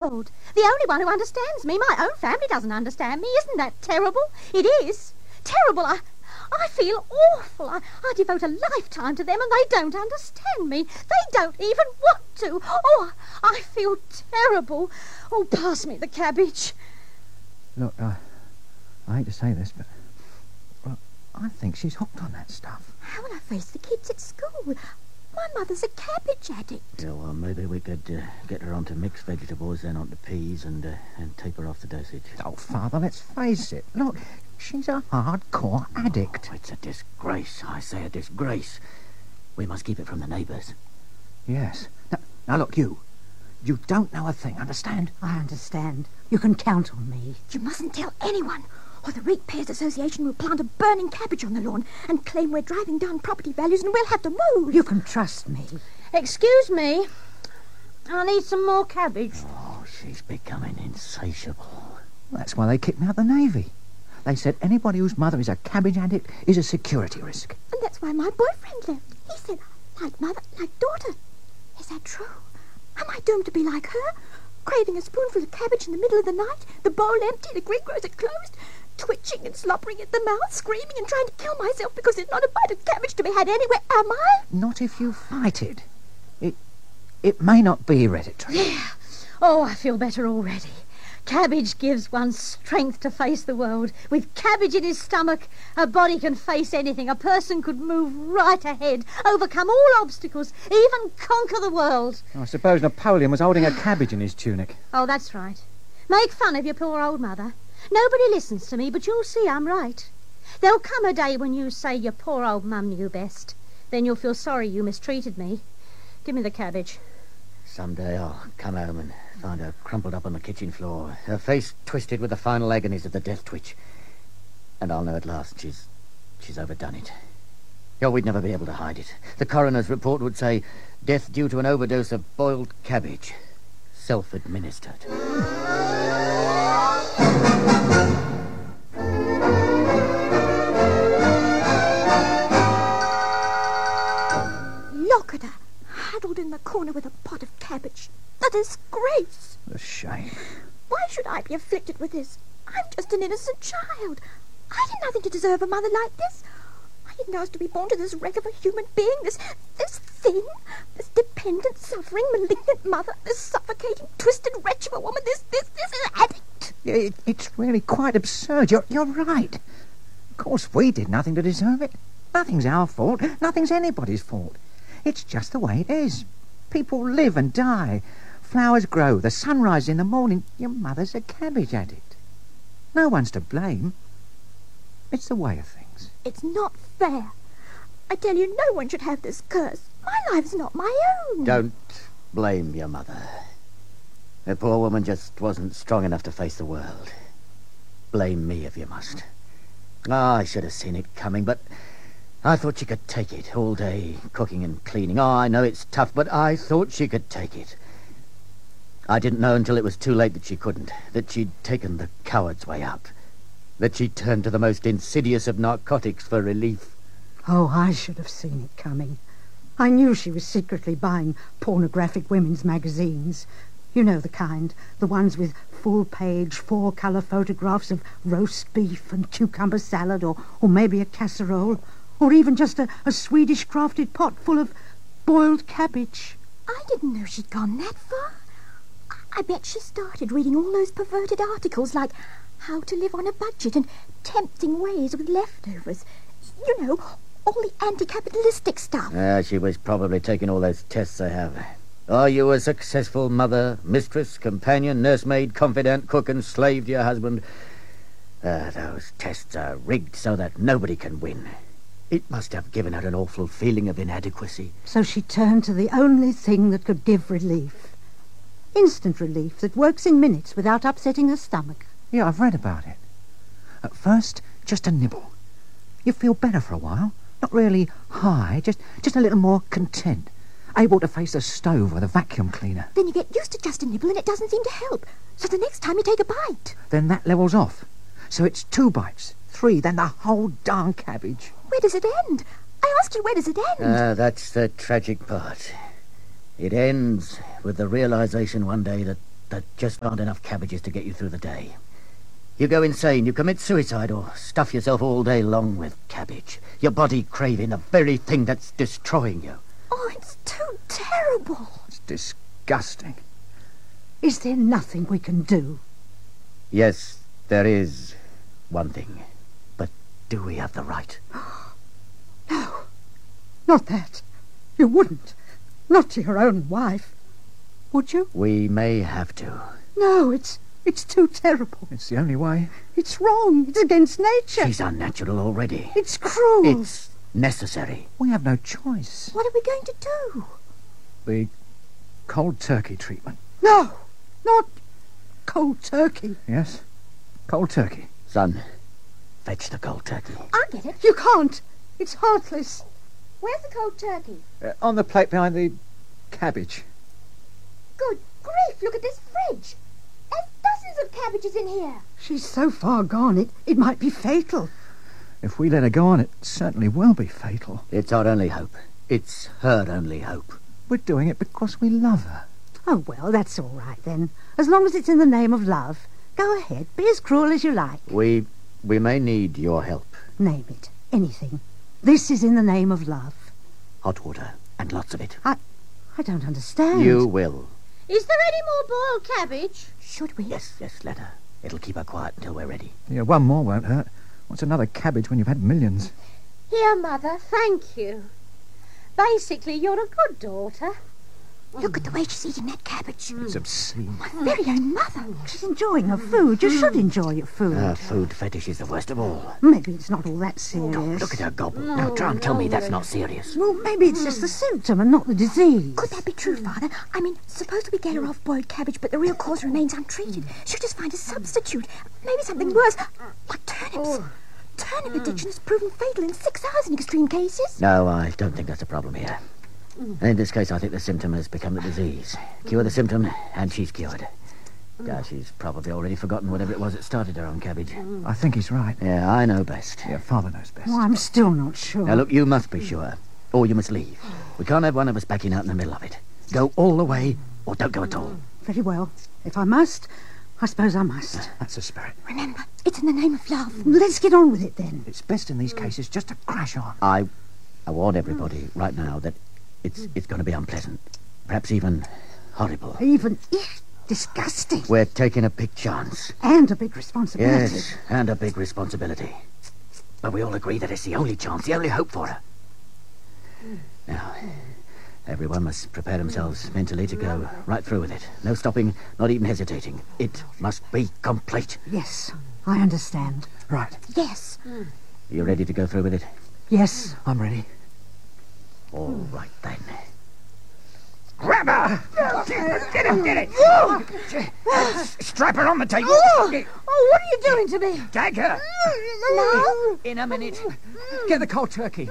world. The only one who understands me. My own family doesn't understand me. Isn't that terrible? It is. Terrible. I feel awful. I devote a lifetime to them and they don't understand me. They don't even want to. Oh, I feel terrible. Oh, pass me the cabbage. Look, I hate to say this, but well, I think she's hooked on that stuff. How will I face the kids at school? My mother's a cabbage addict. Yeah, well, maybe we could get her onto mixed vegetables, then onto peas, and taper off the dosage. Oh, Father, let's face it. Look, she's a hardcore addict. Oh, it's a disgrace. I say a disgrace. We must keep it from the neighbours. Yes. Now look, you don't know a thing, understand? I understand. You can count on me. You mustn't tell anyone, or the Ratepayers Association will plant a burning cabbage on the lawn and claim we're driving down property values and we'll have to move. You can trust me. Excuse me. I need some more cabbage. Oh, she's becoming insatiable. That's why they kicked me out of the Navy. They said anybody whose mother is a cabbage addict is a security risk. And that's why my boyfriend left. He said, like mother, like daughter. Is that true? Am I doomed to be like her? Craving a spoonful of cabbage in the middle of the night, the bowl empty, the greengrocer closed, twitching and slobbering at the mouth, screaming and trying to kill myself because there's not a bite of cabbage to be had anywhere, am I? Not if you fight it. It may not be hereditary. Yeah. Oh, I feel better already. Cabbage gives one strength to face the world. With cabbage in his stomach, a body can face anything. A person could move right ahead, overcome all obstacles, even conquer the world. I suppose Napoleon was holding a cabbage in his tunic. Oh, that's right. Make fun of your poor old mother. Nobody listens to me, but you'll see I'm right. There'll come a day when you say your poor old mum knew best. Then you'll feel sorry you mistreated me. Give me the cabbage. Someday I'll come home and find her crumpled up on the kitchen floor, her face twisted with the final agonies of the death twitch. And I'll know at last she's overdone it. Oh, we'd never be able to hide it. The coroner's report would say, death due to an overdose of boiled cabbage. Self-administered. Look at her, huddled in the corner with a pot of cabbage. A disgrace. A shame. Why should I be afflicted with this? I'm just an innocent child. I did nothing to deserve a mother like this. I didn't ask to be born to this wreck of a human being, this thing, this dependent, suffering, malignant mother, this suffocating, twisted wretch of a woman, this addict. It's really quite absurd. You're right. Of course, we did nothing to deserve it. Nothing's our fault. Nothing's anybody's fault. It's just the way it is. People live and die. Flowers grow. The sun rises in the morning. Your mother's a cabbage addict. No one's to blame. It's the way of things. It's not fair. I tell you, no one should have this curse. My life's not my own. Don't blame your mother. The poor woman just wasn't strong enough to face the world. Blame me if you must. I should have seen it coming, but I thought she could take it all day, cooking and cleaning. Oh, I know it's tough, but I thought she could take it. I didn't know until it was too late that she couldn't, that she'd taken the coward's way out, that she'd turned to the most insidious of narcotics for relief. Oh, I should have seen it coming. I knew she was secretly buying pornographic women's magazines. You know the kind, the ones with full-page, four-colour photographs of roast beef and cucumber salad, or maybe a casserole, or even just a Swedish crafted pot full of boiled cabbage. I didn't know she'd gone that far. I bet she started reading all those perverted articles like How to Live on a Budget and Tempting Ways with Leftovers. You know, all the anti-capitalistic stuff. She was probably taking all those tests they have. Are you a successful mother, mistress, companion, nursemaid, confidant, cook and slave to your husband? Those tests are rigged so that nobody can win. It must have given her an awful feeling of inadequacy. So she turned to the only thing that could give relief. Instant relief that works in minutes without upsetting her stomach. Yeah, I've read about it. At first, just a nibble. You feel better for a while. Not really high, just a little more content. Able to face the stove or the vacuum cleaner. Then you get used to just a nibble and it doesn't seem to help. So the next time you take a bite. Then that levels off. So it's 2 bites, 3, then the whole darn cabbage. Where does it end? I ask you, where does it end? That's the tragic part. It ends with the realization one day that that just aren't enough cabbages to get you through the day. You go insane, you commit suicide, or stuff yourself all day long with cabbage. Your body craving the very thing that's destroying you. Oh, it's too terrible. It's disgusting. Is there nothing we can do? Yes, there is one thing. But do we have the right? No, not that. You wouldn't. Not to your own wife. Would you? We may have to. No, it's too terrible. It's the only way. It's wrong. It's against nature. She's unnatural already. It's cruel. It's necessary. We have no choice. What are we going to do? The cold turkey treatment. No, not cold turkey. Yes? Cold turkey. Son, fetch the cold turkey. I'll get it. You can't. It's heartless. Where's the cold turkey? On the plate behind the cabbage. Good grief, look at this fridge. There's dozens of cabbages in here. She's so far gone, it might be fatal. If we let her go on, it certainly will be fatal. It's our only hope. It's her only hope. We're doing it because we love her. Oh, well, that's all right then. As long as it's in the name of love. Go ahead, be as cruel as you like. We may need your help. Name it. Anything. This is in the name of love. Hot water, and lots of it. I don't understand. You will. Is there any more boiled cabbage? Should we? Yes, let her. It'll keep her quiet until we're ready. Yeah, one more won't hurt. What's another cabbage when you've had millions? Here, Mother, thank you. Basically, you're a good daughter. Look at the way she's eating that cabbage. It's obscene. My very own mother. She's enjoying her food. You should enjoy your food. Her food fetish is the worst of all. Maybe it's not all that serious. Look at her gobble. Now try and tell me that's not serious. Well, maybe it's just the symptom and not the disease. Could that be true, Father? I mean, suppose we get her off boiled cabbage, but the real cause remains untreated. She'll just find a substitute. Maybe something worse, like turnips. Turnip addiction has proven fatal in 6 hours in extreme cases. No, I don't think that's a problem here. In this case, I think the symptom has become the disease. Cure the symptom, and she's cured. She's probably already forgotten whatever it was that started her on cabbage. I think he's right. Yeah, I know best. Yeah, Father knows best. Well, I'm still not sure. Now, look, you must be sure, or you must leave. We can't have one of us backing out in the middle of it. Go all the way, or don't go at all. Very well. If I must, I suppose I must. That's the spirit. Remember, it's in the name of love. Let's get on with it then. It's best in these cases just to crash on. I warn everybody right now that it's going to be unpleasant. Perhaps even horrible. Even disgusting. We're taking a big chance. And a big responsibility. Yes, and a big responsibility. But we all agree that it's the only chance, the only hope for her. Now, everyone must prepare themselves mentally to go right through with it. No stopping, not even hesitating. It must be complete. Yes, I understand. Right. Yes. You ready to go through with it? Yes. I'm ready. All right, then. Grab her! Get it! Strap her on the table. Oh, what are you doing to me? Tag her. Now? In a minute. Get the cold turkey.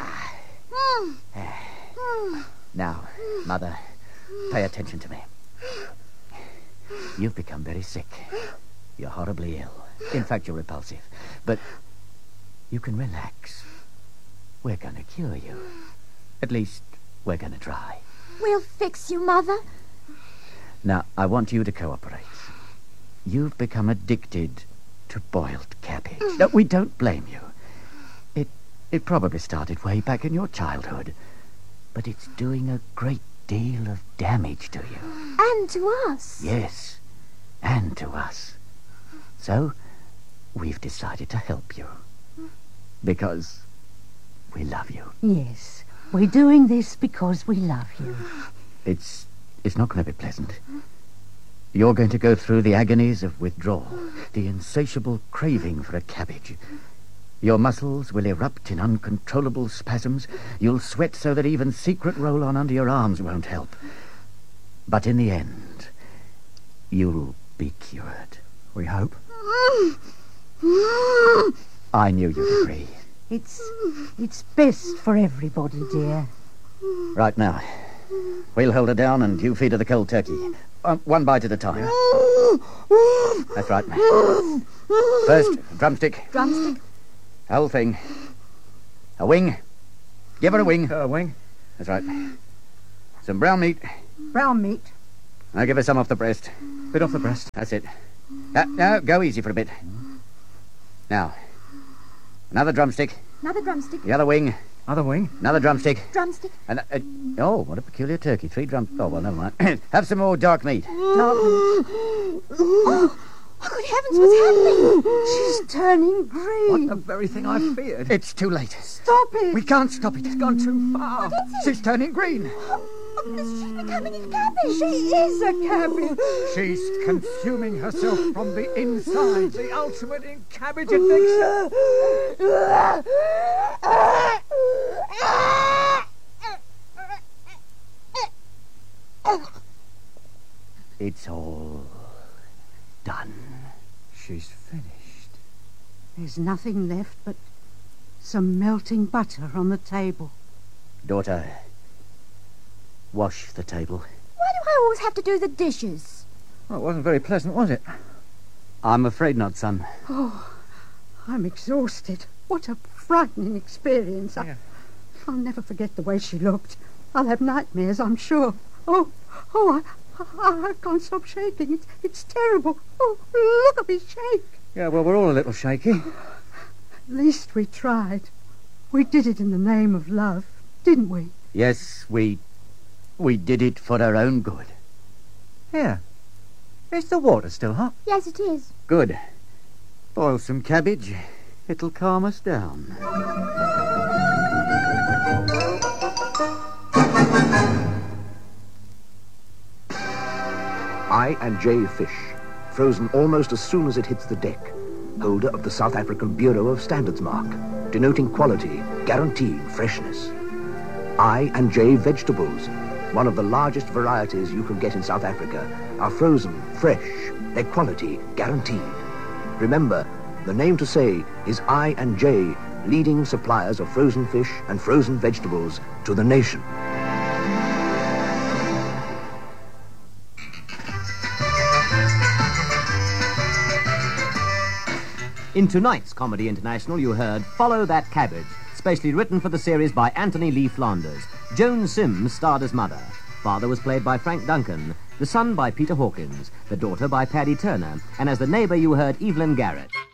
Now, Mother, pay attention to me. You've become very sick. You're horribly ill. In fact, you're repulsive. But you can relax. We're going to cure you. At least, we're going to try. We'll fix you, Mother. Now, I want you to cooperate. You've become addicted to boiled cabbage. No, we don't blame you. It probably started way back in your childhood. But it's doing a great deal of damage to you. And to us. Yes, and to us. So, we've decided to help you. Because we love you. Yes. We're doing this because we love you. It's not going to be pleasant. You're going to go through the agonies of withdrawal, the insatiable craving for a cabbage. Your muscles will erupt in uncontrollable spasms. You'll sweat so that even secret roll-on under your arms won't help. But in the end, you'll be cured. We hope. I knew you'd agree. It's best for everybody, dear. Right now, we'll hold her down and you feed her the cold turkey. One bite at a time. That's right. First, drumstick. Drumstick. Whole thing. A wing. Give her a wing. A wing. That's right. Some brown meat. Brown meat. I'll give her some off the breast. Bit off the breast. That's it. No, go easy for a bit. Now, another drumstick. Another drumstick. The other wing. Other wing. Another drumstick. Drumstick. And oh, what a peculiar turkey. 3 drums. Oh, well, never mind. Have some more dark meat. Oh, good heavens, what's happening? She's turning green. The very thing I feared. It's too late. Stop it. We can't stop it. It's gone too far. She's turning green. She's becoming a cabbage. She is a cabbage. She's consuming herself from the inside. The ultimate in cabbage addiction. It's all done. She's finished. There's nothing left but some melting butter on the table. Daughter, wash the table. Why do I always have to do the dishes? Well, it wasn't very pleasant, was it? I'm afraid not, son. I'm exhausted. What a frightening experience. Yeah. I'll never forget the way she looked. I'll have nightmares, I'm sure. I can't stop shaking. It's terrible. Oh, look at me shake. Yeah, well, we're all a little shaky. At least we tried. We did it in the name of love, didn't we? Yes, we did it for our own good. Yeah. Is the water still hot? Yes, it is. Good. Boil some cabbage. It'll calm us down. I&J Fish, frozen almost as soon as it hits the deck. Holder of the South African Bureau of Standards mark, denoting quality, guaranteeing freshness. I&J Vegetables, one of the largest varieties you can get in South Africa, are frozen, fresh, their quality guaranteed. Remember, the name to say is I&J, leading suppliers of frozen fish and frozen vegetables to the nation. In tonight's Comedy International, you heard Follow That Cabbage, specially written for the series by Anthony Lee Flanders. Joan Sims starred as Mother. Father was played by Frank Duncan, the son by Peter Hawkins, the daughter by Paddy Turner, and as the neighbour you heard Evelyn Garrett.